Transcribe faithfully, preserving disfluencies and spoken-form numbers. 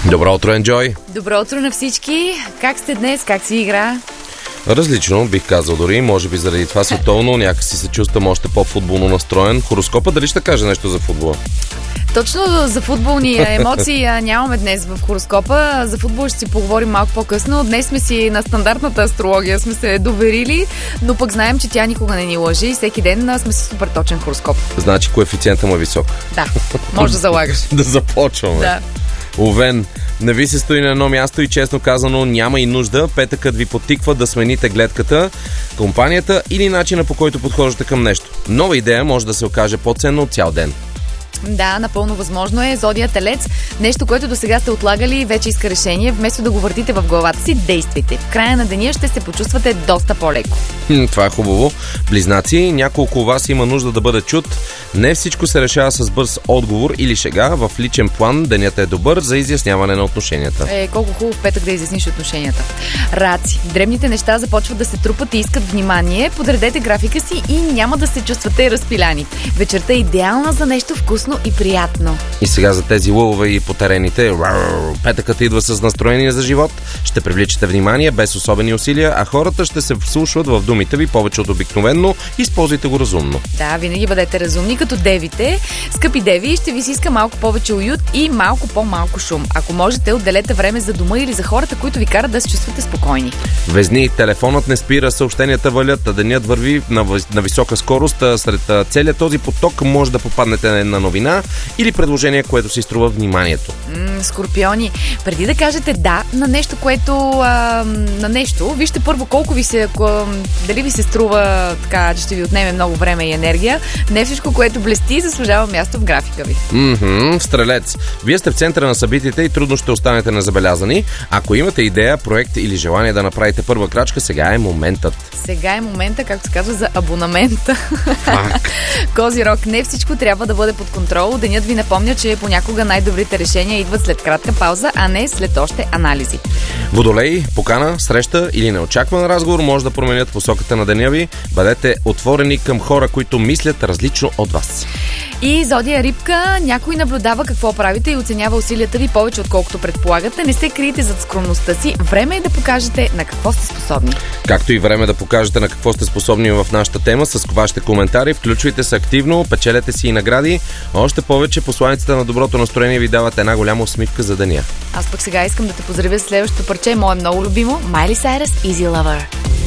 Добро утро, Enjoy! Добро утро на всички! Как сте днес? Как си игра? Различно, бих казал дори. Може би заради това световно някакси се чувствам още по-футболно настроен. Хороскопа дали ще каже нещо за футбола? Точно за футболни емоции нямаме днес в хороскопа. За футбол ще си поговорим малко по-късно. Днес сме си на стандартната астрология, сме се доверили, но пък знаем, че тя никога не ни лъже и всеки ден сме си супер точен хороскоп. Значи коефициентът му е висок. Да, може да залагаш. Да започваме. Да. Овен, не ви се стои на едно място и честно казано няма и нужда. Петъкът ви подтиква да смените гледката, компанията или начина, по който подхождате към нещо. Нова идея може да се окаже по-ценно от цял ден. Да, напълно възможно е. Зодия Телец, нещо, което до сега сте отлагали, вече иска решение. Вместо да го въртите в главата си, действайте. В края на деня ще се почувствате доста по-леко. Хм, това е хубаво. Близнаци, няколко у вас има нужда да бъде чут. Не всичко се решава с бърз отговор или шега. В личен план денят е добър за изясняване на отношенията. Е, колко хубаво в петък да изясниш отношенията. Раци, дребните неща започват да се трупат и искат внимание. Подредете графика си и няма да се чувствате разпиляни. Вечерта е идеална за нещо вкусно и приятно. И сега за тези лъвове и потерените. Петъкът идва с настроение за живот. Ще привличате внимание без особени усилия, а хората ще се вслушват в думите ви повече от обикновено. Използвайте го разумно. Да, винаги бъдете разумни като девите. Скъпи деви, ще ви се иска малко повече уют и малко по-малко шум. Ако можете, отделете време за дома или за хората, които ви карат да се чувствате спокойни. Везни, телефонът не спира, съобщенията валят, а денят върви на, на висока скорост. Сред целият този поток може да попаднете на една новина или предложение, което си струва вниманието. М, скорпиони, преди да кажете да на нещо, което а, на нещо, вижте първо колко ви се, ако, дали ви се струва така, че ще ви отнеме много време и енергия. Не всичко, което блести, заслужава място в графика ви. Mm-hmm, стрелец. Вие сте в центъра на събитията и трудно ще останете незабелязани. Ако имате идея, проект или желание да направите първа крачка, сега е моментът. Сега е момента, както се казва, за абонамента. Козирог, не всичко трябва да бъде под контрол. Денят ви напомня, че понякога най-добрите решения идват след кратка пауза, а не след още анализи. Водолей, покана, среща или неочакван разговор може да променят посоката на деня ви. Бъдете отворени към хора, които мислят различно от вас. И Зодия Рибка, някой наблюдава какво правите и оценява усилията ви повече отколкото предполагате. Не се криете зад скромността си. Време е да покажете на какво сте способни. Както и време да покажете на какво сте способни в нашата тема с вашите коментари. Включвайте се активно, печелете си и награди. Още повече посланиците на доброто настроение ви дават една голяма усмивка за деня. Аз пък сега искам да те поздравя с следващото парче, мое много любимо, Майли Сайръс, Easy Lover.